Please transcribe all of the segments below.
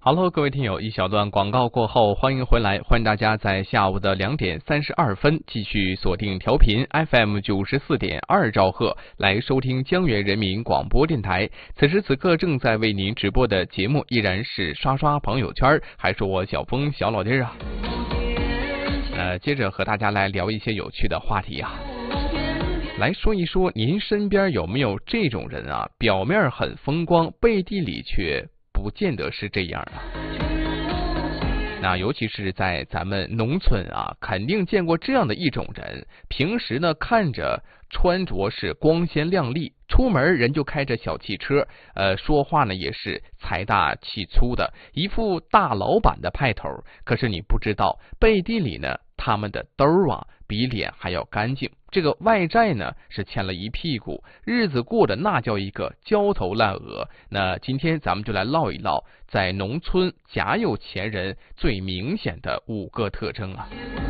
Hello， 各位听友，一小段广告过后，欢迎回来，欢迎大家在下午的2点32分继续锁定调频 FM 94.2兆赫来收听江源人民广播电台。此时此刻正在为您直播的节目依然是刷刷朋友圈，还是我小峰小老弟儿啊。接着和大家来聊一些有趣的话题啊。来说一说您身边有没有这种人啊，表面很风光，背地里却不见得是这样啊。那尤其是在咱们农村啊，肯定见过这样的一种人，平时呢看着穿着是光鲜亮丽，出门人就开着小汽车，说话呢也是财大气粗的，一副大老板的派头。可是你不知道，背地里呢他们的兜啊比脸还要干净，这个外债呢是欠了一屁股，日子过得那叫一个焦头烂额。那今天咱们就来唠一唠在农村假有钱人最明显的5个特征啊。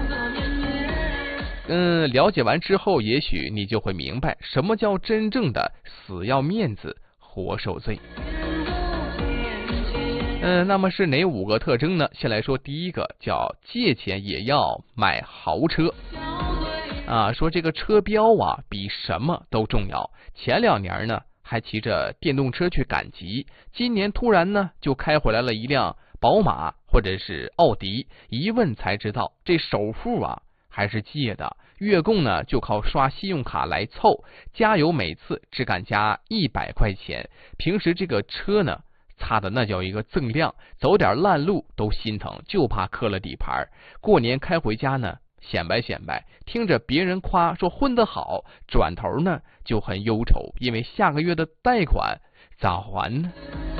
了解完之后，也许你就会明白什么叫真正的死要面子活受罪。那么是哪5个特征呢？先来说第一个，叫借钱也要买豪车啊。说这个车标啊比什么都重要。前2年呢还骑着电动车去赶集，今年突然呢就开回来了一辆宝马或者是奥迪，一问才知道这首付啊还是借的，月供呢就靠刷信用卡来凑，加油每次只敢加100块钱，平时这个车呢擦的那叫一个锃亮，走点烂路都心疼，就怕磕了底盘。过年开回家呢显摆显摆，听着别人夸说混得好，转头呢就很忧愁，因为下个月的贷款咋还呢？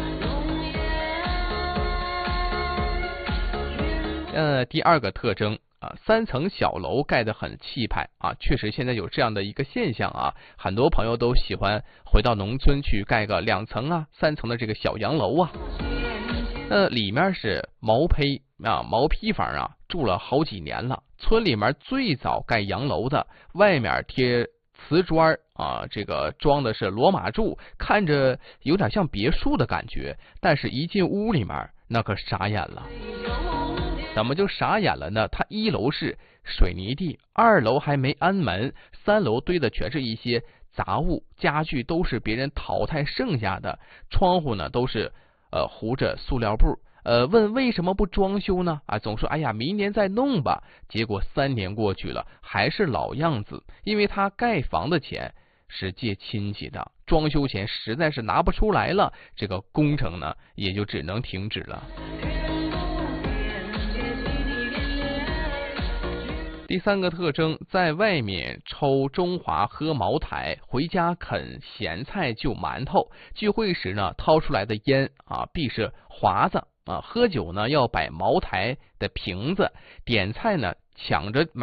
第2个特征啊，3层小楼盖得很气派啊，确实现在有这样的一个现象啊，很多朋友都喜欢回到农村去盖个2层啊、3层的这个小洋楼啊。里面是毛坯房啊，住了好几年了。村里面最早盖洋楼的，外面贴瓷砖啊，这个装的是罗马柱，看着有点像别墅的感觉，但是一进屋里面那可傻眼了。怎么就傻眼了呢？它1楼是水泥地，2楼还没安门，3楼堆的全是一些杂物，家具都是别人淘汰剩下的，窗户呢都是糊着塑料布。问为什么不装修呢？啊，总说哎呀明年再弄吧，结果3年过去了还是老样子，因为他盖房的钱是借亲戚的，装修钱实在是拿不出来了，这个工程呢也就只能停止了。第3个特征，在外面抽中华喝茅台，回家啃咸菜就馒头，聚会时呢掏出来的烟啊必是华子啊，喝酒呢要摆茅台的瓶子，点菜呢抢着